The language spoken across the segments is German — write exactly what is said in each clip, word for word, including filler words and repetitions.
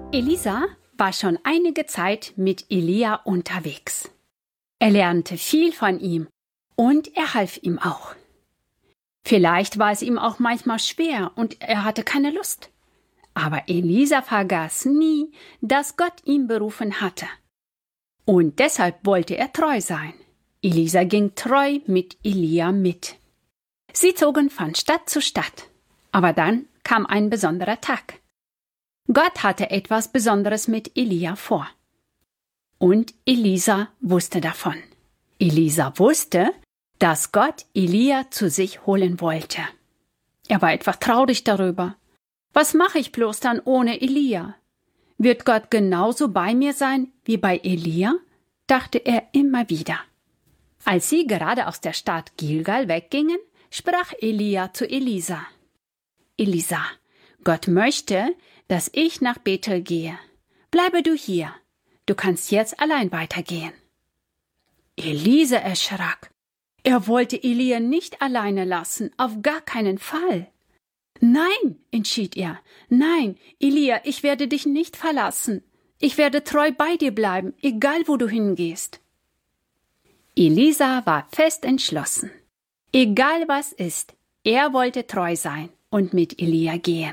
Elisa war schon einige Zeit mit Elia unterwegs. Er lernte viel von ihm und er half ihm auch. Vielleicht war es ihm auch manchmal schwer und er hatte keine Lust. Aber Elisa vergaß nie, dass Gott ihn berufen hatte. Und deshalb wollte er treu sein. Elisa ging treu mit Elia mit. Sie zogen von Stadt zu Stadt. Aber dann kam ein besonderer Tag. Gott hatte etwas Besonderes mit Elia vor. Und Elisa wusste davon. Elisa wusste, dass Gott Elia zu sich holen wollte. Er war etwas traurig darüber. Was mache ich bloß dann ohne Elia? Wird Gott genauso bei mir sein wie bei Elia? Dachte er immer wieder. Als sie gerade aus der Stadt Gilgal weggingen, sprach Elia zu Elisa. Elisa, Gott möchte, dass ich nach Bethel gehe. Bleibe du hier. Du kannst jetzt allein weitergehen. Elisa erschrak. Er wollte Elia nicht alleine lassen, auf gar keinen Fall. Nein, entschied er. Nein, Elia, ich werde dich nicht verlassen. Ich werde treu bei dir bleiben, egal wo du hingehst. Elisa war fest entschlossen. Egal was ist, er wollte treu sein und mit Elia gehen.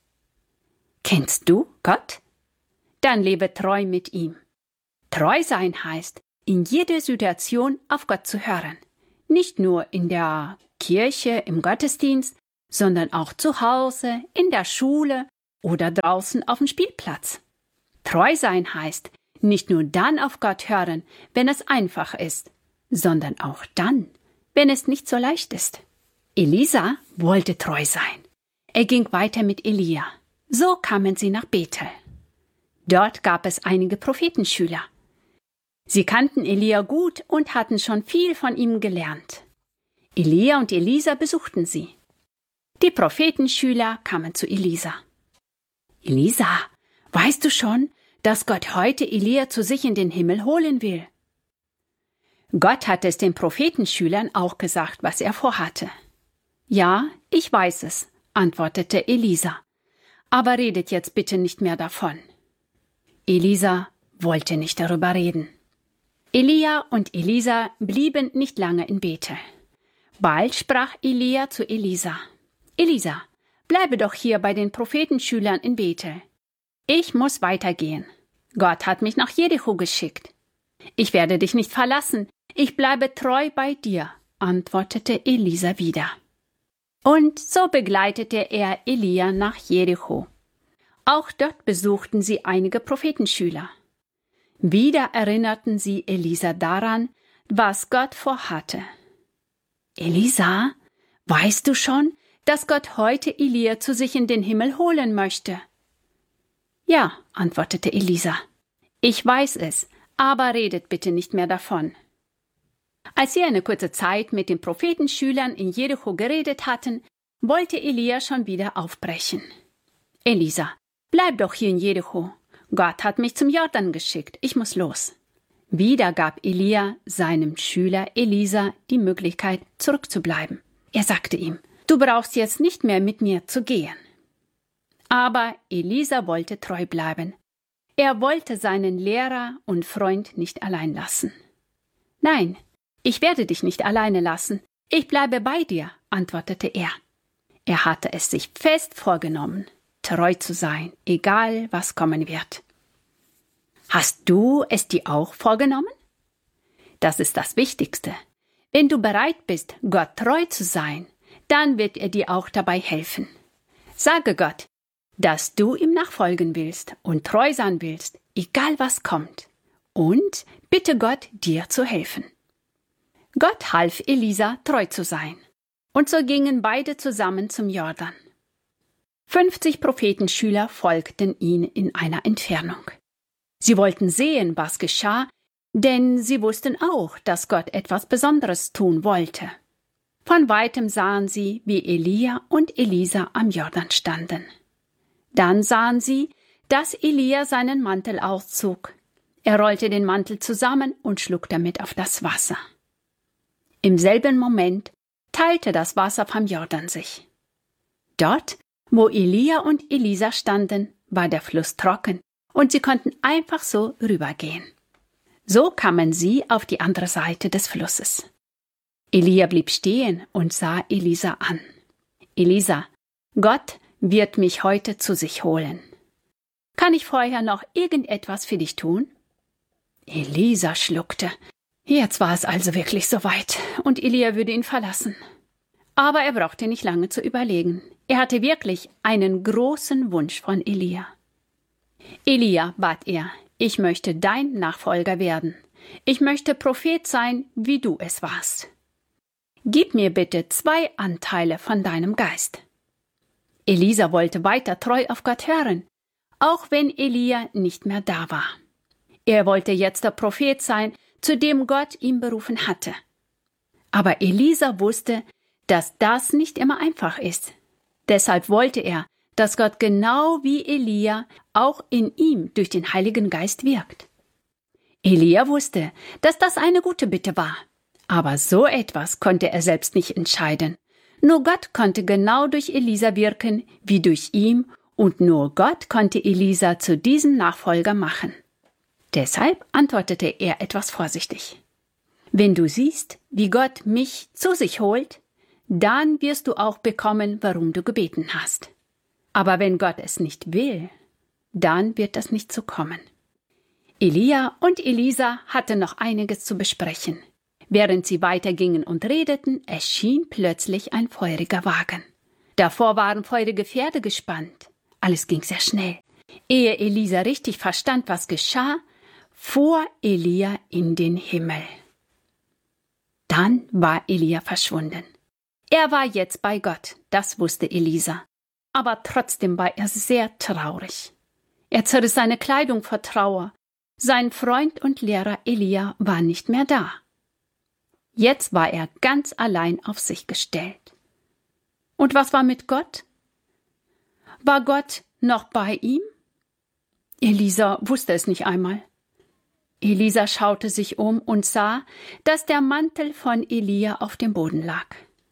Kennst du Gott? Dann lebe treu mit ihm. Treu sein heißt, in jeder Situation auf Gott zu hören. Nicht nur in der Kirche, im Gottesdienst, sondern auch zu Hause, in der Schule oder draußen auf dem Spielplatz. Treu sein heißt, nicht nur dann auf Gott hören, wenn es einfach ist, sondern auch dann, wenn es nicht so leicht ist. Elisa wollte treu sein. Er ging weiter mit Elia. So kamen sie nach Bethel. Dort gab es einige Prophetenschüler. Sie kannten Elia gut und hatten schon viel von ihm gelernt. Elia und Elisa besuchten sie. Die Prophetenschüler kamen zu Elisa. Elisa, weißt du schon, dass Gott heute Elia zu sich in den Himmel holen will? Gott hatte es den Prophetenschülern auch gesagt, was er vorhatte. Ja, ich weiß es, antwortete Elisa. Aber redet jetzt bitte nicht mehr davon. Elisa wollte nicht darüber reden. Elia und Elisa blieben nicht lange in Bethel. Bald sprach Elia zu Elisa. Elisa, bleibe doch hier bei den Prophetenschülern in Bethel. Ich muss weitergehen. Gott hat mich nach Jericho geschickt. Ich werde dich nicht verlassen. Ich bleibe treu bei dir, antwortete Elisa wieder. Und so begleitete er Elia nach Jericho. Auch dort besuchten sie einige Prophetenschüler. Wieder erinnerten sie Elisa daran, was Gott vorhatte. Elisa, weißt du schon, dass Gott heute Elia zu sich in den Himmel holen möchte? Ja, antwortete Elisa. Ich weiß es, aber redet bitte nicht mehr davon. Als sie eine kurze Zeit mit den Prophetenschülern in Jericho geredet hatten, wollte Elia schon wieder aufbrechen. Elisa, bleib doch hier in Jericho. Gott hat mich zum Jordan geschickt. Ich muss los. Wieder gab Elia seinem Schüler Elisa die Möglichkeit, zurückzubleiben. Er sagte ihm, du brauchst jetzt nicht mehr mit mir zu gehen. Aber Elisa wollte treu bleiben. Er wollte seinen Lehrer und Freund nicht allein lassen. Nein, ich werde dich nicht alleine lassen. Ich bleibe bei dir, antwortete er. Er hatte es sich fest vorgenommen, treu zu sein, egal was kommen wird. Hast du es dir auch vorgenommen? Das ist das Wichtigste. Wenn du bereit bist, Gott treu zu sein, dann wird er dir auch dabei helfen. Sage Gott, dass du ihm nachfolgen willst und treu sein willst, egal was kommt. Und bitte Gott, dir zu helfen. Gott half Elisa, treu zu sein. Und so gingen beide zusammen zum Jordan. Fünfzig Prophetenschüler folgten ihnen in einer Entfernung. Sie wollten sehen, was geschah, denn sie wussten auch, dass Gott etwas Besonderes tun wollte. Von weitem sahen sie, wie Elia und Elisa am Jordan standen. Dann sahen sie, dass Elia seinen Mantel auszog. Er rollte den Mantel zusammen und schlug damit auf das Wasser. Im selben Moment teilte das Wasser vom Jordan sich. Dort, wo Elia und Elisa standen, war der Fluss trocken und sie konnten einfach so rübergehen. So kamen sie auf die andere Seite des Flusses. Elia blieb stehen und sah Elisa an. »Elisa, Gott wird mich heute zu sich holen. Kann ich vorher noch irgendetwas für dich tun?« Elisa schluckte. Jetzt war es also wirklich soweit, und Elia würde ihn verlassen. Aber er brauchte nicht lange zu überlegen. Er hatte wirklich einen großen Wunsch von Elia. »Elia«, bat er, »ich möchte dein Nachfolger werden. Ich möchte Prophet sein, wie du es warst. Gib mir bitte zwei Anteile von deinem Geist.« Elisa wollte weiter treu auf Gott hören, auch wenn Elia nicht mehr da war. Er wollte jetzt der Prophet sein, zu dem Gott ihn berufen hatte. Aber Elisa wusste, dass das nicht immer einfach ist. Deshalb wollte er, dass Gott genau wie Elia auch in ihm durch den Heiligen Geist wirkt. Elia wusste, dass das eine gute Bitte war. Aber so etwas konnte er selbst nicht entscheiden. Nur Gott konnte genau durch Elisa wirken, wie durch ihn, und nur Gott konnte Elisa zu diesem Nachfolger machen. Deshalb antwortete er etwas vorsichtig. »Wenn du siehst, wie Gott mich zu sich holt, dann wirst du auch bekommen, warum du gebeten hast. Aber wenn Gott es nicht will, dann wird das nicht so kommen.« Elia und Elisa hatten noch einiges zu besprechen. Während sie weitergingen und redeten, erschien plötzlich ein feuriger Wagen. Davor waren feurige Pferde gespannt. Alles ging sehr schnell. Ehe Elisa richtig verstand, was geschah, fuhr Elia in den Himmel. Dann war Elia verschwunden. Er war jetzt bei Gott, das wusste Elisa. Aber trotzdem war er sehr traurig. Er zerriss seine Kleidung vor Trauer. Sein Freund und Lehrer Elia war nicht mehr da. Jetzt war er ganz allein auf sich gestellt. Und was war mit Gott? War Gott noch bei ihm? Elisa wusste es nicht einmal. Elisa schaute sich um und sah, dass der Mantel von Elia auf dem Boden lag.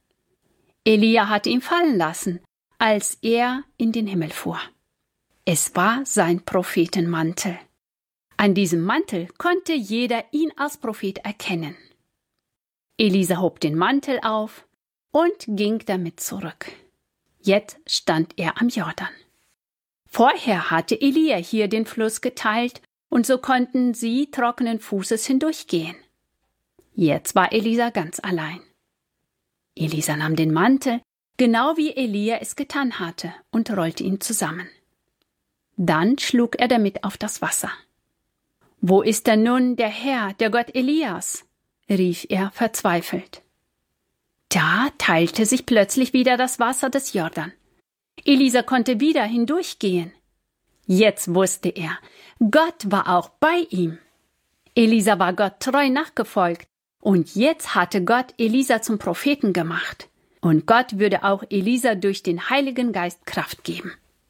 Elia hatte ihn fallen lassen, als er in den Himmel fuhr. Es war sein Prophetenmantel. An diesem Mantel konnte jeder ihn als Prophet erkennen. Elisa hob den Mantel auf und ging damit zurück. Jetzt stand er am Jordan. Vorher hatte Elia hier den Fluss geteilt, und so konnten sie trockenen Fußes hindurchgehen. Jetzt war Elisa ganz allein. Elisa nahm den Mantel, genau wie Elia es getan hatte, und rollte ihn zusammen. Dann schlug er damit auf das Wasser. »Wo ist denn nun der Herr, der Gott Elias?« rief er verzweifelt. Da teilte sich plötzlich wieder das Wasser des Jordan. Elisa konnte wieder hindurchgehen. Jetzt wusste er, Gott war auch bei ihm. Elisa war Gott treu nachgefolgt, und jetzt hatte Gott Elisa zum Propheten gemacht. Und Gott würde auch Elisa durch den Heiligen Geist Kraft geben.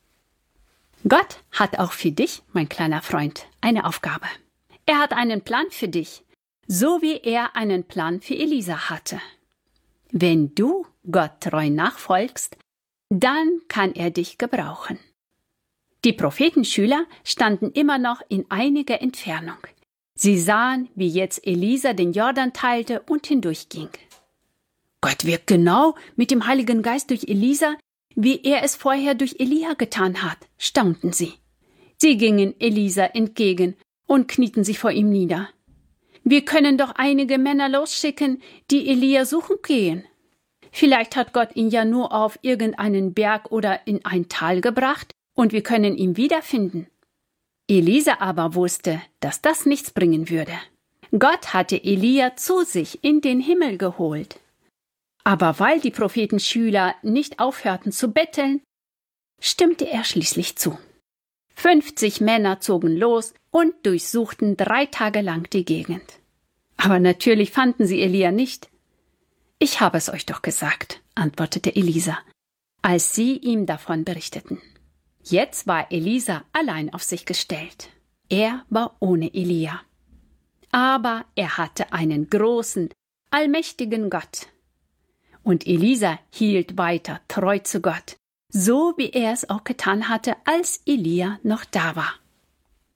Gott hat auch für dich, mein kleiner Freund, eine Aufgabe. Er hat einen Plan für dich, so wie er einen Plan für Elisa hatte. Wenn du Gott treu nachfolgst, dann kann er dich gebrauchen. Die Prophetenschüler standen immer noch in einiger Entfernung. Sie sahen, wie jetzt Elisa den Jordan teilte und hindurchging. Gott wirkt genau mit dem Heiligen Geist durch Elisa, wie er es vorher durch Elia getan hat, staunten sie. Sie gingen Elisa entgegen und knieten sich vor ihm nieder. Wir können doch einige Männer losschicken, die Elia suchen gehen. Vielleicht hat Gott ihn ja nur auf irgendeinen Berg oder in ein Tal gebracht und wir können ihn wiederfinden. Elisa aber wusste, dass das nichts bringen würde. Gott hatte Elia zu sich in den Himmel geholt. Aber weil die Prophetenschüler nicht aufhörten zu betteln, stimmte er schließlich zu. Fünfzig Männer zogen los und durchsuchten drei Tage lang die Gegend. Aber natürlich fanden sie Elia nicht. »Ich habe es euch doch gesagt«, antwortete Elisa, als sie ihm davon berichteten. Jetzt war Elisa allein auf sich gestellt. Er war ohne Elia. Aber er hatte einen großen, allmächtigen Gott. Und Elisa hielt weiter treu zu Gott, so wie er es auch getan hatte, als Elia noch da war.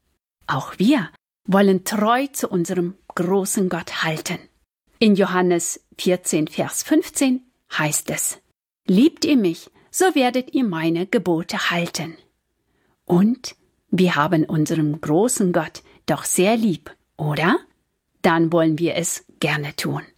Auch wir wollen treu zu unserem großen Gott halten. In Johannes vierzehn, Vers fünfzehn heißt es: Liebt ihr mich, so werdet ihr meine Gebote halten. Und wir haben unseren großen Gott doch sehr lieb, oder? Dann wollen wir es gerne tun.